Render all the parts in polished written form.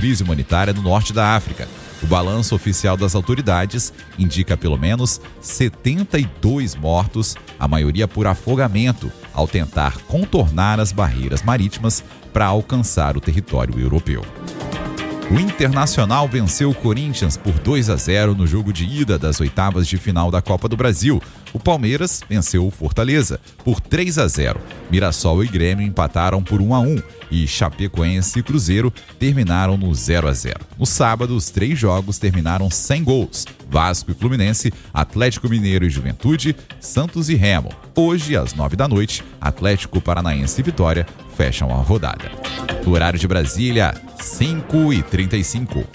crise humanitária no norte da África. O balanço oficial das autoridades indica pelo menos 72 mortos, a maioria por afogamento, ao tentar contornar as barreiras marítimas para alcançar o território europeu. O Internacional venceu o Corinthians por 2-0 no jogo de ida das oitavas de final da Copa do Brasil. O Palmeiras venceu o Fortaleza por 3-0. Mirassol e Grêmio empataram por 1-1 e Chapecoense e Cruzeiro terminaram no 0-0. No sábado, os 3 jogos terminaram sem gols. Vasco e Fluminense, Atlético Mineiro e Juventude, Santos e Remo. Hoje, às 9h, Atlético Paranaense e Vitória fecham a rodada. No horário de Brasília, 5h35.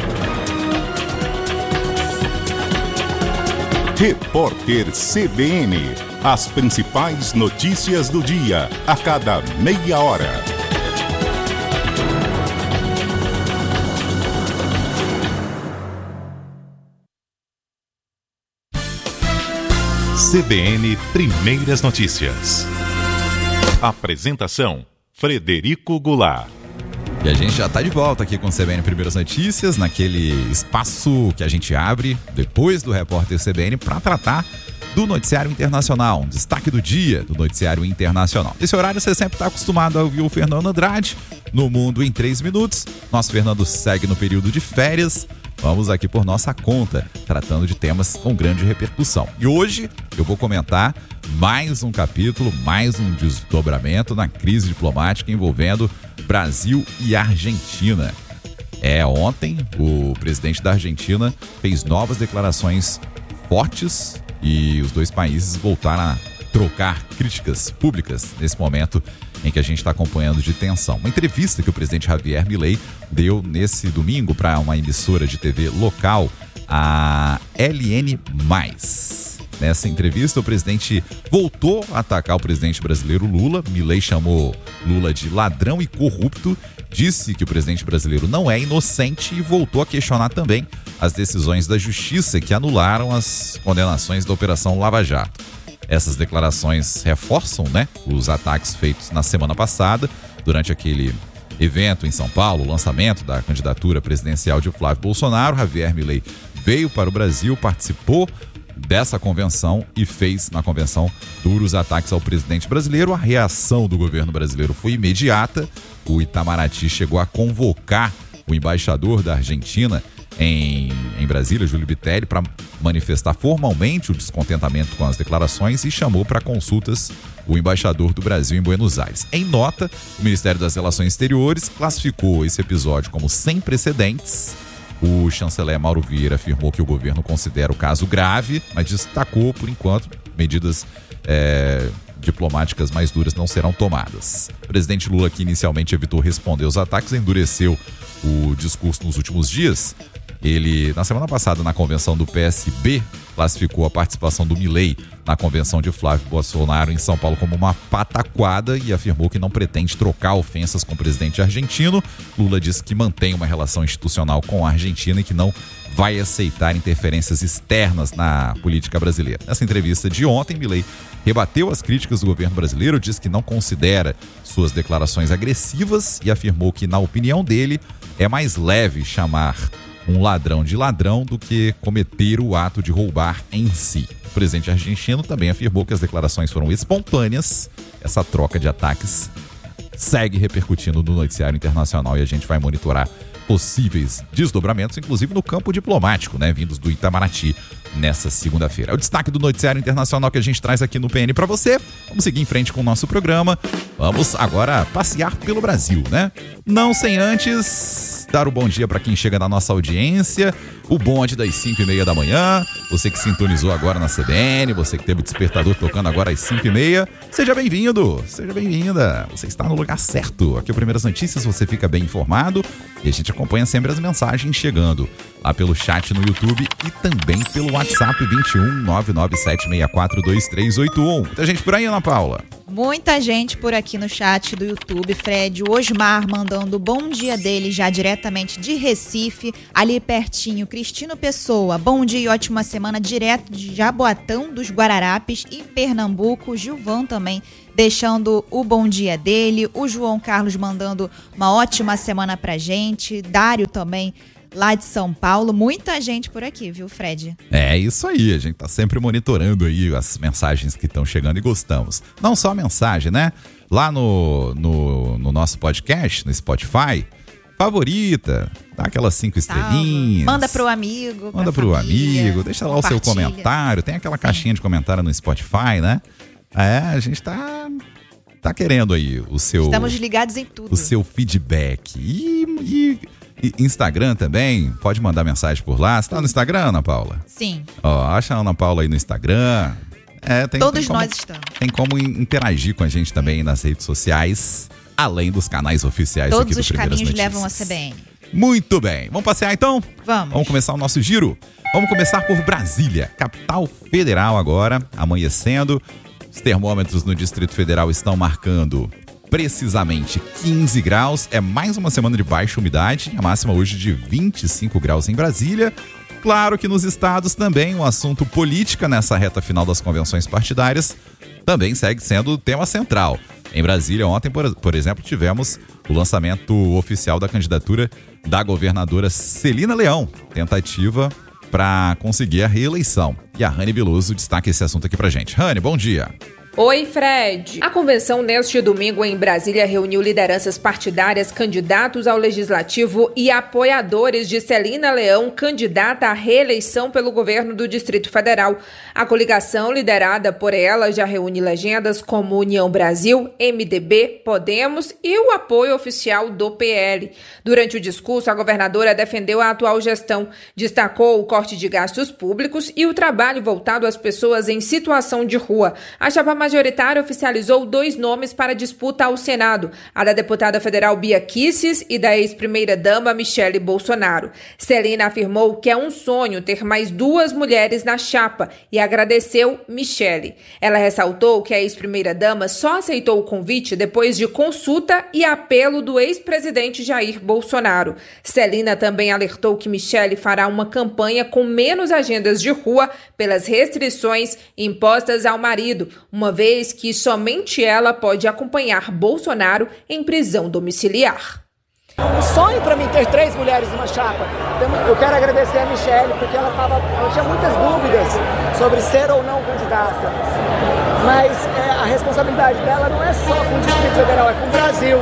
Repórter CBN. As principais notícias do dia, a cada meia hora. CBN Primeiras Notícias. Apresentação: Frederico Goulart. E a gente já está de volta aqui com o CBN Primeiras Notícias, naquele espaço que a gente abre depois do Repórter CBN para tratar do noticiário internacional, um destaque do dia do noticiário internacional. Nesse horário você sempre está acostumado a ouvir o Fernando Andrade no Mundo em 3 minutos. Nosso Fernando segue no período de férias. Vamos aqui por nossa conta, tratando de temas com grande repercussão. E hoje eu vou comentar mais um capítulo, mais um desdobramento na crise diplomática envolvendo Brasil e Argentina. Ontem o presidente da Argentina fez novas declarações fortes e os dois países voltaram a trocar críticas públicas nesse momento em que a gente está acompanhando de tensão. Uma entrevista que o presidente Javier Milei deu nesse domingo para uma emissora de TV local, a LN+. Nessa entrevista, o presidente voltou a atacar o presidente brasileiro Lula. Milei chamou Lula de ladrão e corrupto, disse que o presidente brasileiro não é inocente e voltou a questionar também as decisões da justiça que anularam as condenações da Operação Lava Jato. Essas declarações reforçam, os ataques feitos na semana passada, durante aquele evento em São Paulo, o lançamento da candidatura presidencial de Flávio Bolsonaro. Javier Milei veio para o Brasil, participou dessa convenção e fez na convenção duros ataques ao presidente brasileiro. A reação do governo brasileiro foi imediata. O Itamaraty chegou a convocar o embaixador da Argentina em Brasília, Júlio Bitelli, para manifestar formalmente o descontentamento com as declarações e chamou para consultas o embaixador do Brasil em Buenos Aires. Em nota, o Ministério das Relações Exteriores classificou esse episódio como sem precedentes. O chanceler Mauro Vieira afirmou que o governo considera o caso grave, mas destacou, por enquanto, medidas diplomáticas mais duras não serão tomadas. O presidente Lula, que inicialmente evitou responder os ataques, endureceu o discurso nos últimos dias. Ele, na semana passada, na convenção do PSB, classificou a participação do Milei na convenção de Flávio Bolsonaro em São Paulo como uma pataquada e afirmou que não pretende trocar ofensas com o presidente argentino. Lula disse que mantém uma relação institucional com a Argentina e que não vai aceitar interferências externas na política brasileira. Nessa entrevista de ontem, Milei rebateu as críticas do governo brasileiro, disse que não considera suas declarações agressivas e afirmou que, na opinião dele, é mais leve chamar um ladrão de ladrão do que cometer o ato de roubar em si. O presidente argentino também afirmou que as declarações foram espontâneas. Essa troca de ataques segue repercutindo no noticiário internacional e a gente vai monitorar possíveis desdobramentos, inclusive no campo diplomático, vindos do Itamaraty nessa segunda-feira. É o destaque do noticiário internacional que a gente traz aqui no PN para você. Vamos seguir em frente com o nosso programa. Vamos agora passear pelo Brasil, Não sem antes dar o bom dia para quem chega na nossa audiência, o bonde das 5h30 da manhã, você que sintonizou agora na CBN, você que teve o despertador tocando agora às 5h30, seja bem-vindo, seja bem-vinda, você está no lugar certo. Aqui é o Primeiras Notícias, você fica bem informado e a gente acompanha sempre as mensagens chegando lá pelo chat no YouTube e também pelo WhatsApp 21 997642381. Muita gente por aí, Ana Paula? Muita gente por aqui no chat do YouTube, Fred. O Osmar mandando bom dia dele já diretamente de Recife, ali pertinho. Cristino Pessoa, bom dia e ótima semana direto de Jaboatão dos Guararapes, em Pernambuco. Gilvan também deixando o bom dia dele. O João Carlos mandando uma ótima semana pra gente. Dário também lá de São Paulo. Muita gente por aqui, viu, Fred? É isso aí, a gente tá sempre monitorando aí as mensagens que estão chegando e gostamos. Não só a mensagem, né? Lá no nosso podcast, no Spotify, favorita, dá aquelas 5 estrelinhas. Manda pro amigo. Manda pro amigo, deixa lá o seu comentário. Tem aquela caixinha de comentário no Spotify, né? A gente tá querendo aí o seu... Estamos ligados em tudo. O seu feedback. E Instagram também, pode mandar mensagem por lá. Você tá no Instagram, Ana Paula? Sim. Acha a Ana Paula aí no Instagram. Todos nós estamos. Tem como interagir com a gente também nas redes sociais, além dos canais oficiais aqui do Primeiras Notícias. Todos os caminhos levam a CBN. Muito bem. Vamos passear então? Vamos começar o nosso giro? Vamos começar por Brasília, capital federal agora, amanhecendo. Os termômetros no Distrito Federal estão marcando precisamente 15 graus. É mais uma semana de baixa umidade. A máxima hoje de 25 graus em Brasília. Claro que nos estados também o assunto política nessa reta final das convenções partidárias também segue sendo o tema central. Em Brasília, ontem, por exemplo, tivemos o lançamento oficial da candidatura da governadora Celina Leão, tentativa para conseguir a reeleição. E a Rani Veloso destaca esse assunto aqui pra gente. Rani, bom dia. Oi, Fred. A convenção neste domingo em Brasília reuniu lideranças partidárias, candidatos ao Legislativo e apoiadores de Celina Leão, candidata à reeleição pelo governo do Distrito Federal. A coligação, liderada por ela, já reúne legendas como União Brasil, MDB, Podemos e o apoio oficial do PL. Durante o discurso, a governadora defendeu a atual gestão, destacou o corte de gastos públicos e o trabalho voltado às pessoas em situação de rua. A chapa majoritária oficializou 2 nomes para disputa ao Senado, a da deputada federal Bia Kicis e da ex-primeira-dama Michele Bolsonaro. Celina afirmou que é um sonho ter mais 2 mulheres na chapa e agradeceu Michele. Ela ressaltou que a ex-primeira-dama só aceitou o convite depois de consulta e apelo do ex-presidente Jair Bolsonaro. Celina também alertou que Michele fará uma campanha com menos agendas de rua pelas restrições impostas ao marido, uma vez que somente ela pode acompanhar Bolsonaro em prisão domiciliar. Um sonho para mim ter 3 mulheres numa chapa. Eu quero agradecer a Michele, porque ela tinha muitas dúvidas sobre ser ou não candidata. Mas a responsabilidade dela não é só com o Distrito Federal, é com o Brasil.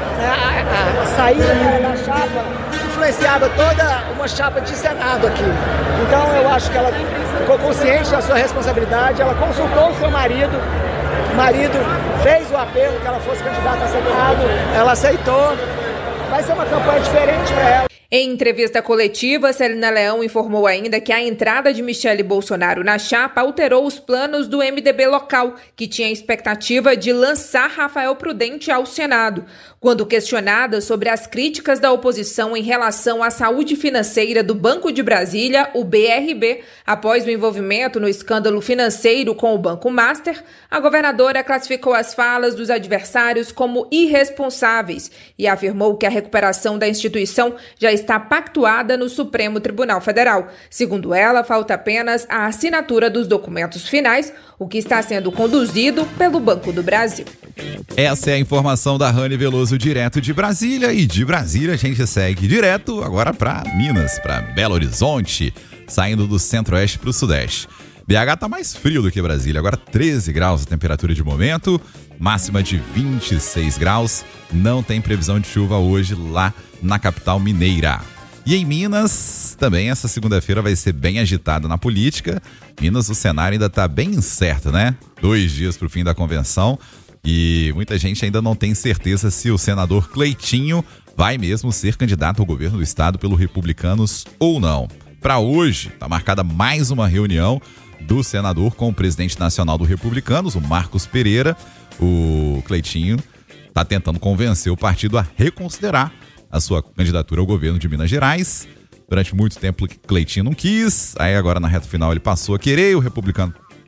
A saída dela da chapa influenciava toda uma chapa de Senado aqui. Então eu acho que ela ficou consciente da sua responsabilidade, ela consultou o seu marido, o marido fez o apelo que ela fosse candidata a Senado, ela aceitou. Vai ser uma campanha diferente para ela. Em entrevista coletiva, Celina Leão informou ainda que a entrada de Michele Bolsonaro na chapa alterou os planos do MDB local, que tinha a expectativa de lançar Rafael Prudente ao Senado. Quando questionada sobre as críticas da oposição em relação à saúde financeira do Banco de Brasília, o BRB, após o envolvimento no escândalo financeiro com o Banco Master, a governadora classificou as falas dos adversários como irresponsáveis e afirmou que a recuperação da instituição já está pactuada no Supremo Tribunal Federal. Segundo ela, falta apenas a assinatura dos documentos finais, o que está sendo conduzido pelo Banco do Brasil. Essa é a informação da Rani Veloso, direto de Brasília. E de Brasília a gente segue direto agora para Minas, para Belo Horizonte, saindo do centro-oeste para o sudeste. BH tá mais frio do que Brasília, agora 13 graus a temperatura de momento, máxima de 26 graus, não tem previsão de chuva hoje lá na capital mineira. E em Minas, também essa segunda-feira vai ser bem agitada na política. Minas, o cenário ainda tá bem incerto, né? 2 dias pro fim da convenção e muita gente ainda não tem certeza se o senador Cleitinho vai mesmo ser candidato ao governo do estado pelo Republicanos ou não. Para hoje, tá marcada mais uma reunião do senador com o presidente nacional do Republicanos, o Marcos Pereira. O Cleitinho está tentando convencer o partido a reconsiderar a sua candidatura ao governo de Minas Gerais. Durante muito tempo, Cleitinho não quis, aí agora na reta final ele passou a querer, o republicano que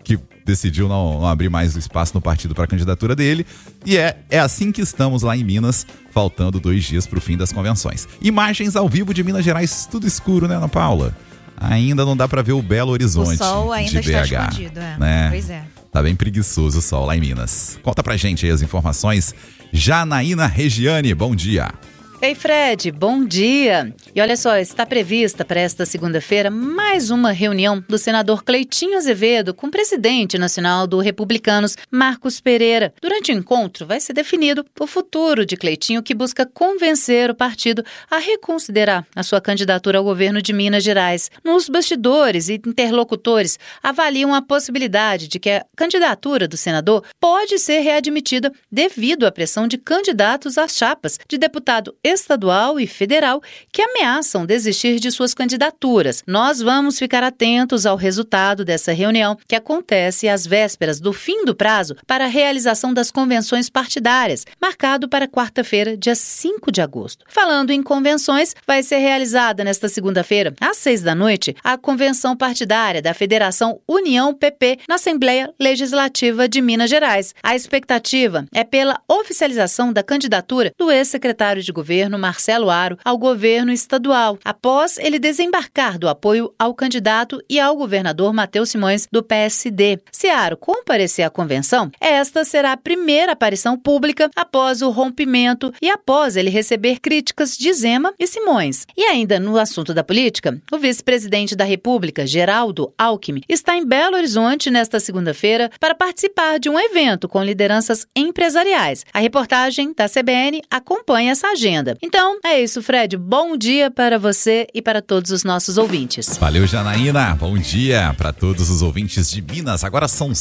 decidiu não abrir mais o espaço no partido para a candidatura dele. E é assim que estamos lá em Minas, faltando 2 dias para o fim das convenções. Imagens ao vivo de Minas Gerais, tudo escuro, né, Ana Paula? Ainda não dá para ver o Belo Horizonte. O sol ainda de está BH, escondido, né? Pois é. Tá bem preguiçoso o sol lá em Minas. Conta pra gente aí as informações. Janaína Regiane, bom dia. Ei, Fred, bom dia. E olha só, está prevista para esta segunda-feira mais uma reunião do senador Cleitinho Azevedo com o presidente nacional do Republicanos, Marcos Pereira. Durante o encontro, vai ser definido o futuro de Cleitinho, que busca convencer o partido a reconsiderar a sua candidatura ao governo de Minas Gerais. Nos bastidores e interlocutores avaliam a possibilidade de que a candidatura do senador pode ser readmitida devido à pressão de candidatos às chapas de deputado estadual e federal que ameaçam desistir de suas candidaturas. Nós vamos ficar atentos ao resultado dessa reunião, que acontece às vésperas do fim do prazo para a realização das convenções partidárias, marcado para quarta-feira, dia 5 de agosto. Falando em convenções, vai ser realizada nesta segunda-feira, às 6 da noite, a convenção partidária da Federação União PP na Assembleia Legislativa de Minas Gerais. A expectativa é pela oficialização da candidatura do ex-secretário de governo Marcelo Aro ao governo estadual, após ele desembarcar do apoio ao candidato e ao governador Matheus Simões, do PSD. Se Aro comparecer à convenção, esta será a primeira aparição pública após o rompimento e após ele receber críticas de Zema e Simões. E ainda no assunto da política, o vice-presidente da República, Geraldo Alckmin, está em Belo Horizonte nesta segunda-feira para participar de um evento com lideranças empresariais. A reportagem da CBN acompanha essa agenda. Então, é isso, Fred. Bom dia para você e para todos os nossos ouvintes. Valeu, Janaína. Bom dia para todos os ouvintes de Minas. Agora são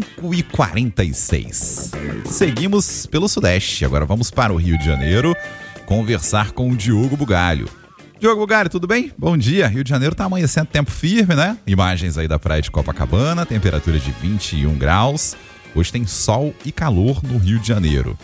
5h46. Seguimos pelo Sudeste. Agora vamos para o Rio de Janeiro conversar com o Diogo Bugalho. Diogo Bugalho, tudo bem? Bom dia. Rio de Janeiro tá amanhecendo tempo firme, né? Imagens aí da praia de Copacabana, temperatura de 21 graus. Hoje tem sol e calor no Rio de Janeiro.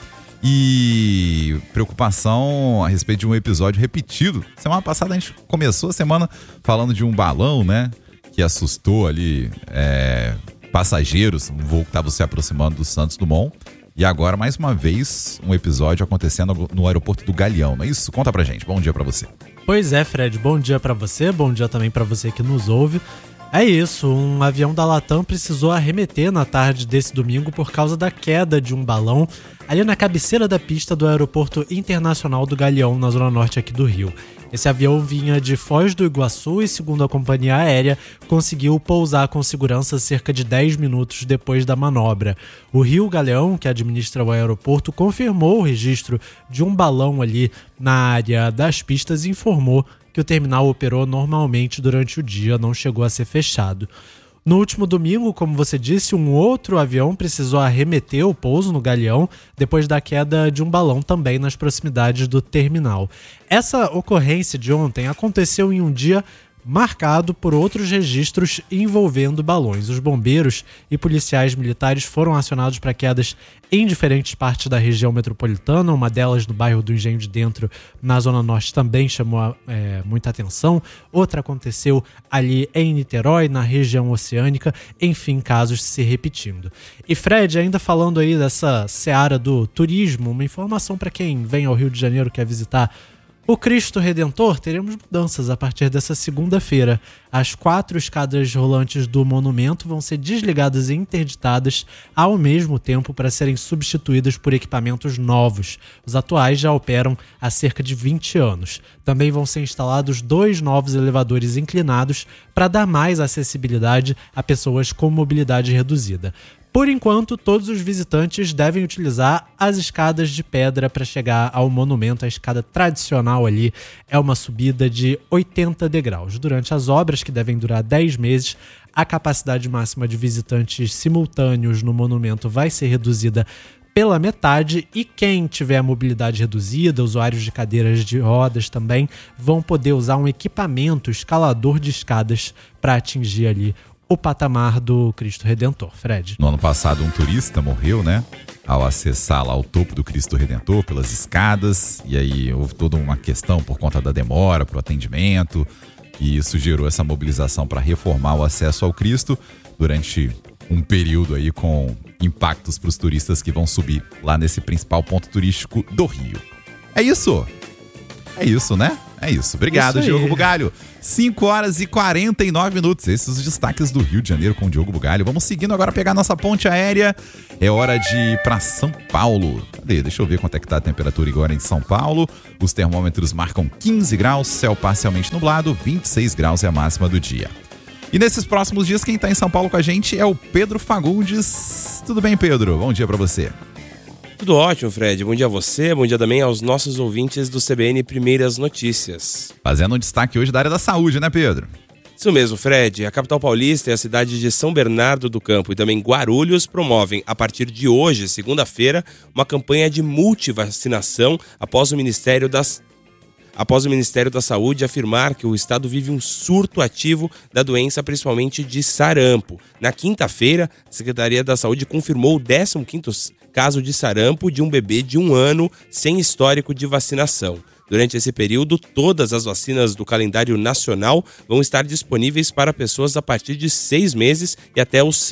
E preocupação a respeito de um episódio repetido. Semana passada a gente começou a semana falando de um balão, né? Que assustou ali passageiros, um voo que estava se aproximando do Santos Dumont. E agora, mais uma vez, um episódio acontecendo no aeroporto do Galeão, não é isso? Conta pra gente. Bom dia pra você. Pois é, Fred. Bom dia pra você, bom dia também pra você que nos ouve. É isso, um avião da Latam precisou arremeter na tarde desse domingo por causa da queda de um balão ali na cabeceira da pista do Aeroporto Internacional do Galeão, na zona norte aqui do Rio. Esse avião vinha de Foz do Iguaçu e, segundo a companhia aérea, conseguiu pousar com segurança cerca de 10 minutos depois da manobra. O Rio Galeão, que administra o aeroporto, confirmou o registro de um balão ali na área das pistas e informou que o terminal operou normalmente durante o dia, não chegou a ser fechado. No último domingo, como você disse, um outro avião precisou arremeter o pouso no Galeão depois da queda de um balão também nas proximidades do terminal. Essa ocorrência de ontem aconteceu em um dia marcado por outros registros envolvendo balões. Os bombeiros e policiais militares foram acionados para quedas em diferentes partes da região metropolitana, uma delas no bairro do Engenho de Dentro, na Zona Norte, também chamou muita atenção. Outra aconteceu ali em Niterói, na região oceânica, enfim, casos se repetindo. E Fred, ainda falando aí dessa seara do turismo, uma informação para quem vem ao Rio de Janeiro, quer visitar o Cristo Redentor, teremos mudanças a partir dessa segunda-feira. As 4 escadas rolantes do monumento vão ser desligadas e interditadas ao mesmo tempo para serem substituídas por equipamentos novos. Os atuais já operam há cerca de 20 anos. Também vão ser instalados 2 novos elevadores inclinados para dar mais acessibilidade a pessoas com mobilidade reduzida. Por enquanto, todos os visitantes devem utilizar as escadas de pedra para chegar ao monumento. A escada tradicional ali é uma subida de 80 degraus. Durante as obras, que devem durar 10 meses, a capacidade máxima de visitantes simultâneos no monumento vai ser reduzida pela metade, e quem tiver mobilidade reduzida, usuários de cadeiras de rodas também, vão poder usar um equipamento escalador de escadas para atingir ali o patamar do Cristo Redentor. Fred. No ano passado, um turista morreu, né? Ao acessar lá o topo do Cristo Redentor pelas escadas. E aí houve toda uma questão por conta da demora para o atendimento. E isso gerou essa mobilização para reformar o acesso ao Cristo. Durante um período aí com impactos para os turistas que vão subir lá nesse principal ponto turístico do Rio. É isso? É isso, né? É isso. Obrigado, Isso Diogo Bugalho. 5 horas e 49 minutos. Esses os destaques do Rio de Janeiro com o Diogo Bugalho. Vamos seguindo agora, pegar nossa ponte aérea. É hora de ir para São Paulo. Cadê? Deixa eu ver quanto é que tá a temperatura agora em São Paulo. Os termômetros marcam 15 graus, céu parcialmente nublado, 26 graus é a máxima do dia. E nesses próximos dias, quem tá em São Paulo com a gente é o Pedro Fagundes. Tudo bem, Pedro? Bom dia para você. Tudo ótimo, Fred. Bom dia a você, bom dia também aos nossos ouvintes do CBN Primeiras Notícias. Fazendo um destaque hoje da área da saúde, né, Pedro? Isso mesmo, Fred. A capital paulista e a cidade de São Bernardo do Campo e também Guarulhos promovem, a partir de hoje, segunda-feira, uma campanha de multivacinação após o Ministério da Saúde afirmar que o estado vive um surto ativo da doença, principalmente de sarampo. Na quinta-feira, a Secretaria da Saúde confirmou o 15º caso de sarampo de um bebê de 1 ano sem histórico de vacinação. Durante esse período, todas as vacinas do calendário nacional vão estar disponíveis para pessoas a partir de 6 meses e até os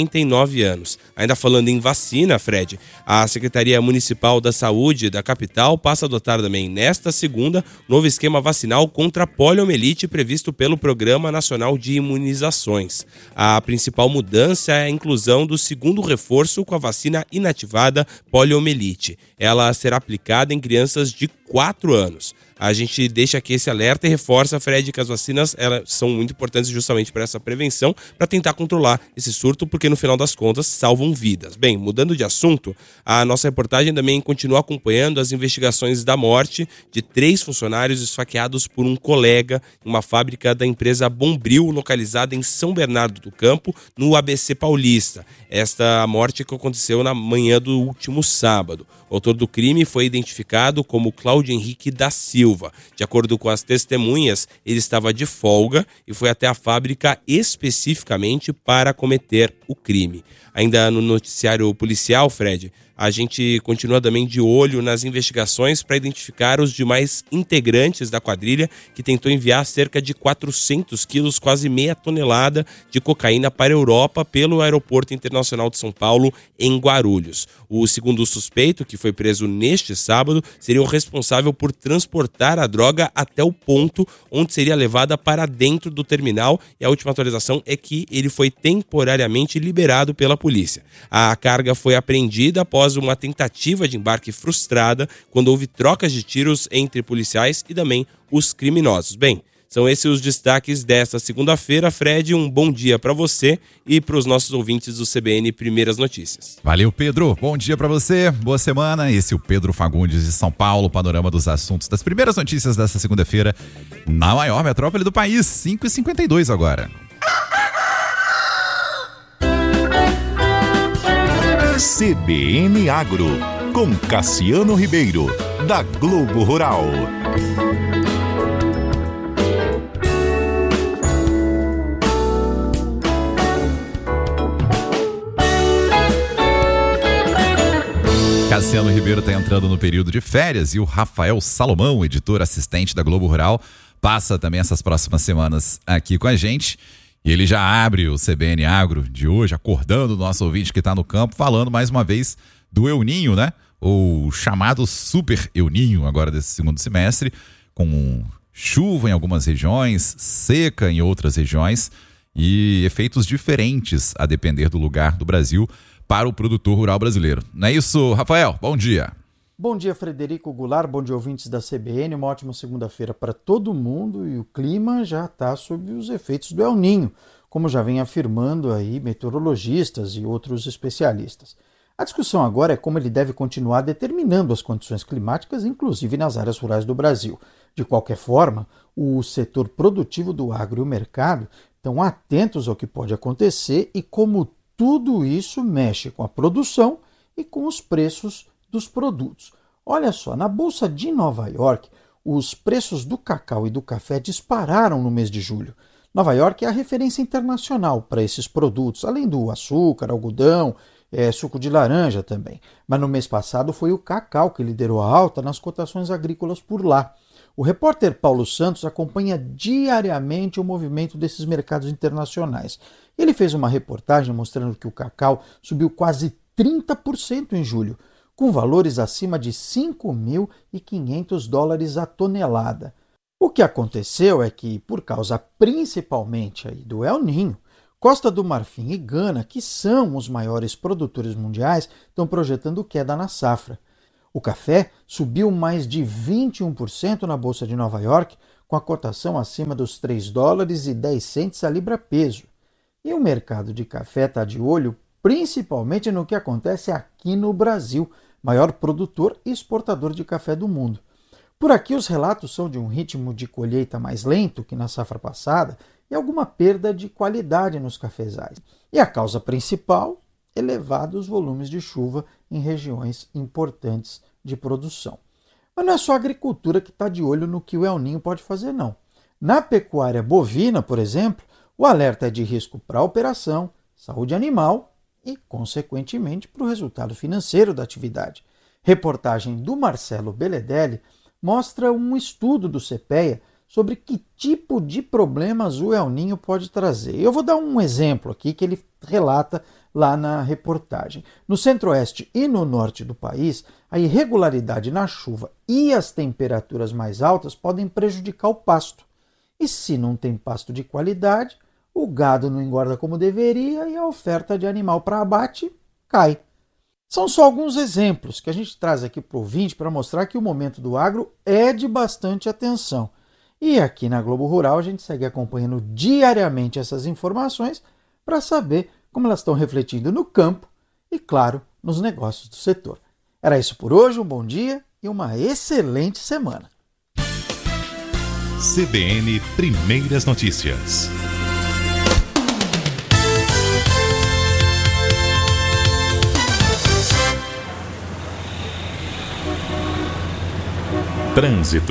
59 anos. Ainda falando em vacina, Fred, a Secretaria Municipal da Saúde da capital passa a adotar também nesta segunda novo esquema vacinal contra a poliomielite previsto pelo Programa Nacional de Imunizações. A principal mudança é a inclusão do 2º reforço com a vacina inativada poliomielite. Ela será aplicada em crianças de 4 anos. A gente deixa aqui esse alerta e reforça, Fred, que as vacinas elas são muito importantes justamente para essa prevenção, para tentar controlar esse surto, porque no final das contas salvam vidas. Bem, mudando de assunto, a nossa reportagem também continua acompanhando as investigações da morte de 3 funcionários esfaqueados por um colega em uma fábrica da empresa Bombril, localizada em São Bernardo do Campo, no ABC Paulista. Esta morte que aconteceu na manhã do último sábado. O autor do crime foi identificado como Cláudio Henrique da Silva. De acordo com as testemunhas, ele estava de folga e foi até a fábrica especificamente para cometer o crime. Ainda no noticiário policial, Fred, a gente continua também de olho nas investigações para identificar os demais integrantes da quadrilha que tentou enviar cerca de 400 quilos, quase meia tonelada de cocaína para a Europa pelo Aeroporto Internacional de São Paulo, em Guarulhos. O segundo suspeito, que foi preso neste sábado, seria o responsável por transportar a droga até o ponto onde seria levada para dentro do terminal, e a última atualização é que ele foi temporariamente liberado pela polícia. A carga foi apreendida após uma tentativa de embarque frustrada, quando houve trocas de tiros entre policiais e também os criminosos. Bem, são esses os destaques desta segunda-feira. Fred, um bom dia para você e para os nossos ouvintes do CBN Primeiras Notícias. Valeu, Pedro. Bom dia para você. Boa semana. Esse é o Pedro Fagundes de São Paulo, panorama dos assuntos das primeiras notícias desta segunda-feira na maior metrópole do país, 5h52 agora. CBN Agro, com Cassiano Ribeiro, da Globo Rural. Cassiano Ribeiro está entrando no período de férias e o Rafael Salomão, editor assistente da Globo Rural, passa também essas próximas semanas aqui com a gente. E ele já abre o CBN Agro de hoje, acordando o nosso ouvinte que está no campo, falando mais uma vez do El Ninho, né? O chamado Super El Ninho agora desse segundo semestre, com chuva em algumas regiões, seca em outras regiões e efeitos diferentes a depender do lugar do Brasil para o produtor rural brasileiro. Não é isso, Rafael? Bom dia. Bom dia, Frederico Goulart, bom dia, ouvintes da CBN, uma ótima segunda-feira para todo mundo e o clima já está sob os efeitos do El Ninho, como já vem afirmando aí meteorologistas e outros especialistas. A discussão agora é como ele deve continuar determinando as condições climáticas, inclusive nas áreas rurais do Brasil. De qualquer forma, o setor produtivo do agro e o mercado estão atentos ao que pode acontecer e como tudo isso mexe com a produção e com os preços dos produtos. Olha só, na Bolsa de Nova York, os preços do cacau e do café dispararam no mês de julho. Nova York é a referência internacional para esses produtos, além do açúcar, algodão, suco de laranja também. Mas no mês passado foi o cacau que liderou a alta nas cotações agrícolas por lá. O repórter Paulo Santos acompanha diariamente o movimento desses mercados internacionais. Ele fez uma reportagem mostrando que o cacau subiu quase 30% em julho, com valores acima de $5.500 a tonelada. O que aconteceu é que, por causa principalmente aí do El Niño, Costa do Marfim e Gana, que são os maiores produtores mundiais, estão projetando queda na safra. O café subiu mais de 21% na Bolsa de Nova York, com a cotação acima dos $3,10 a libra-peso. E o mercado de café está de olho principalmente no que acontece aqui no Brasil, maior produtor e exportador de café do mundo. Por aqui os relatos são de um ritmo de colheita mais lento que na safra passada e alguma perda de qualidade nos cafezais. E a causa principal, elevados volumes de chuva em regiões importantes de produção. Mas não é só a agricultura que está de olho no que o El Niño pode fazer, não. Na pecuária bovina, por exemplo, o alerta é de risco para a operação, saúde animal e, consequentemente, para o resultado financeiro da atividade. Reportagem do Marcelo Beledelli mostra um estudo do CPEA sobre que tipo de problemas o El Niño pode trazer. Eu vou dar um exemplo aqui que ele relata lá na reportagem. No centro-oeste e no norte do país, a irregularidade na chuva e as temperaturas mais altas podem prejudicar o pasto. E se não tem pasto de qualidade, o gado não engorda como deveria e a oferta de animal para abate cai. São só alguns exemplos que a gente traz aqui para o ouvinte para mostrar que o momento do agro é de bastante atenção. E aqui na Globo Rural a gente segue acompanhando diariamente essas informações para saber como elas estão refletindo no campo e, claro, nos negócios do setor. Era isso por hoje, um bom dia e uma excelente semana. CBN Primeiras Notícias. Trânsito.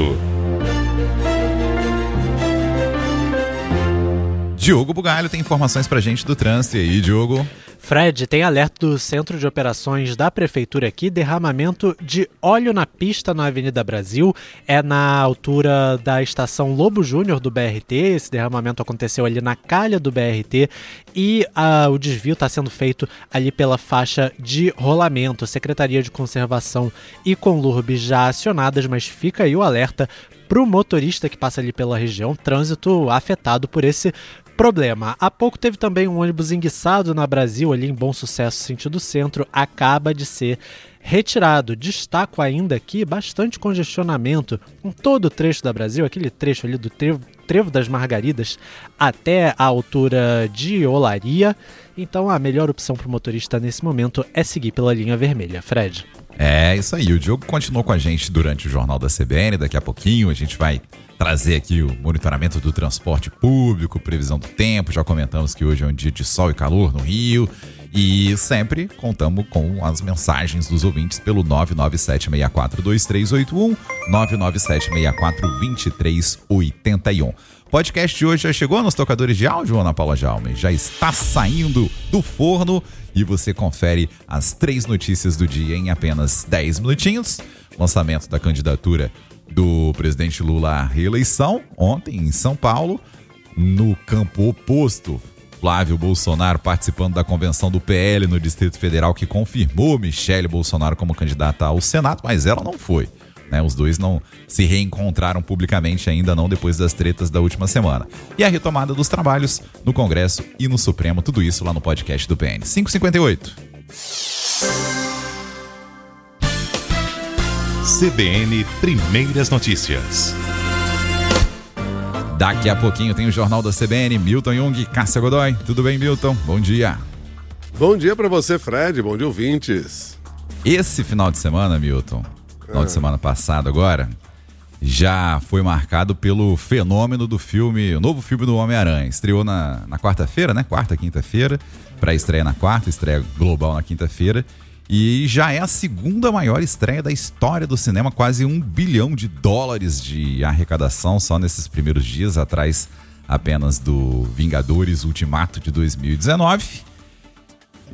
Diogo Bugalho tem informações pra gente do trânsito. E aí, Diogo? Fred, tem alerta do Centro de Operações da Prefeitura aqui, derramamento de óleo na pista na Avenida Brasil, é na altura da estação Lobo Júnior do BRT, esse derramamento aconteceu ali na calha do BRT e o desvio está sendo feito ali pela faixa de rolamento. Secretaria de Conservação e Conlurb já acionadas, mas fica aí o alerta para o motorista que passa ali pela região, trânsito afetado por esse problema. Há pouco teve também um ônibus enguiçado na Brasil, ali em Bom Sucesso, sentido centro, acaba de ser retirado. Destaco ainda aqui bastante congestionamento em todo o trecho da Brasil, aquele trecho ali do Trevo das Margaridas até a altura de Olaria. Então a melhor opção para o motorista nesse momento é seguir pela linha vermelha. Fred. É isso aí, o Diogo continuou com a gente durante o Jornal da CBN, daqui a pouquinho a gente vai trazer aqui o monitoramento do transporte público, previsão do tempo, já comentamos que hoje é um dia de sol e calor no Rio e sempre contamos com as mensagens dos ouvintes pelo 997642381, 997642381. Podcast de hoje já chegou nos tocadores de áudio, Ana Paula Jaume? Já está saindo do forno e você confere as 3 notícias do dia em apenas 10 minutinhos. Lançamento da candidatura do presidente Lula à reeleição ontem em São Paulo. No campo oposto, Flávio Bolsonaro participando da convenção do PL no Distrito Federal que confirmou Michele Bolsonaro como candidata ao Senado, mas ela não foi. Os dois não se reencontraram publicamente ainda não depois das tretas da última semana. E a retomada dos trabalhos no Congresso e no Supremo, tudo isso lá no podcast do PN. 5h58. CBN Primeiras Notícias. Daqui a pouquinho tem o Jornal da CBN, Milton Jung e Cássia Godoy. Tudo bem, Milton? Bom dia. Bom dia pra você, Fred. Bom dia, ouvintes. Esse final de semana, Milton, final de semana passado agora, já foi marcado pelo fenômeno do filme, o novo filme do Homem-Aranha. Estreou na quarta-feira, né? Quarta, quinta-feira. Pré-estreia na quarta, estreia global na quinta-feira. E já é a segunda maior estreia da história do cinema, quase $1 bilhão de arrecadação só nesses primeiros dias, atrás apenas do Vingadores Ultimato de 2019.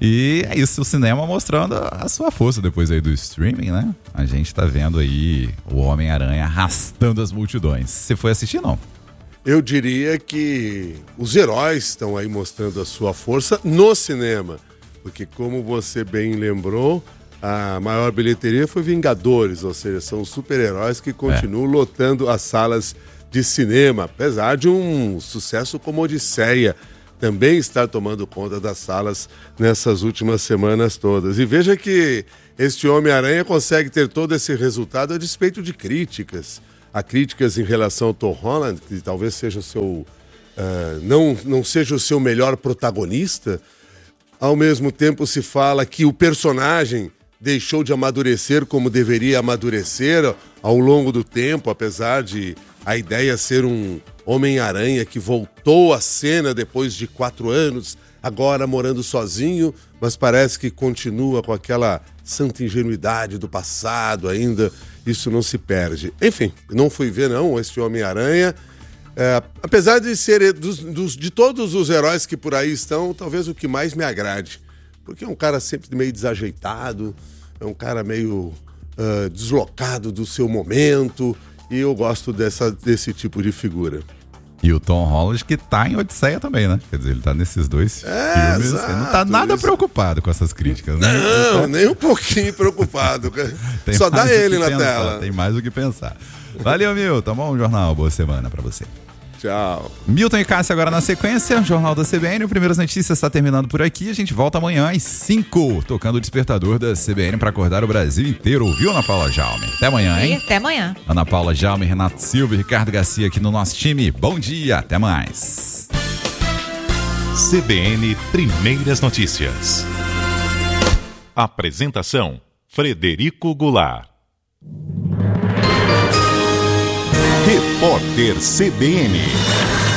E é isso, o cinema mostrando a sua força depois aí do streaming, né? A gente tá vendo aí o Homem-Aranha arrastando as multidões. Você foi assistir, não? Eu diria que os heróis estão aí mostrando a sua força no cinema. Porque, como você bem lembrou, a maior bilheteria foi Vingadores, ou seja, são super-heróis que continuam lotando as salas de cinema, apesar de um sucesso como Odisseia também estar tomando conta das salas nessas últimas semanas todas. E veja que este Homem-Aranha consegue ter todo esse resultado a despeito de críticas. Há críticas em relação ao Tom Holland, que talvez seja o seu, não seja o seu melhor protagonista. Ao mesmo tempo se fala que o personagem deixou de amadurecer como deveria amadurecer ao longo do tempo, apesar de a ideia ser um Homem-Aranha que voltou à cena depois de 4 anos, agora morando sozinho, mas parece que continua com aquela santa ingenuidade do passado ainda, isso não se perde. Enfim, não fui ver não esse Homem-Aranha, apesar de ser de todos os heróis que por aí estão, talvez o que mais me agrade, porque é um cara sempre meio desajeitado, é um cara meio deslocado do seu momento, e eu gosto desse tipo de figura. E o Tom Holland que tá em Odisseia também, né? Quer dizer, ele tá nesses 2 filmes. Exato, ele não tá nada preocupado com essas críticas, né? Não, nem um pouquinho preocupado. Só dá ele na tela. Tem mais o que pensar. Valeu, Milton. Bom jornal, boa semana pra você. Tchau. Milton e Cássia agora na sequência, Jornal da CBN, o Primeiras Notícias está terminando por aqui, a gente volta amanhã às 5, tocando o despertador da CBN para acordar o Brasil inteiro, ouviu, Ana Paula Jaume? Até amanhã, hein? Até amanhã. Ana Paula Jaume, Renato Silva e Ricardo Garcia aqui no nosso time, bom dia, até mais. CBN Primeiras Notícias. Apresentação: Frederico Goulart. Repórter CBN.